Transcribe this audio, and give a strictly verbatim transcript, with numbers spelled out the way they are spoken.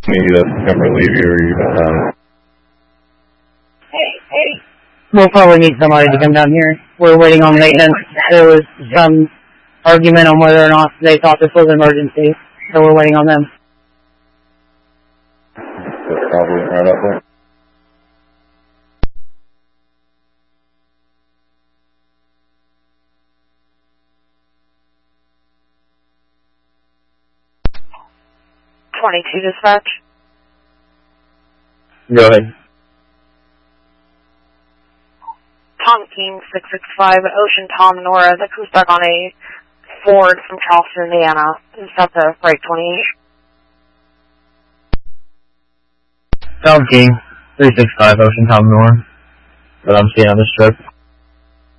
Maybe that's come relieve you or you don't know. Hey, hey. We'll probably need somebody to come down here. We're waiting on maintenance. There was some argument on whether or not they thought this was an emergency, so we're waiting on them. That's probably right up there. twenty-two dispatch. Go ahead. Tom King, six six five, Ocean Tom Nora, the crew stuck on a Ford from Charleston, Indiana. Just at the break twenty-eight. Tom King, three six five, Ocean Tom Nora. But I'm seeing on the strip.